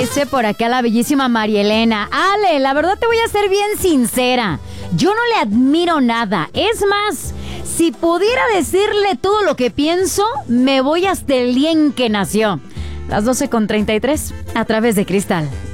Dice por acá la bellísima María Elena. Ale, la verdad te voy a ser bien sincera. Yo no le admiro nada. Es más, si pudiera decirle todo lo que pienso, me voy hasta el día en que nació. Las 12:33 a través de Cristal.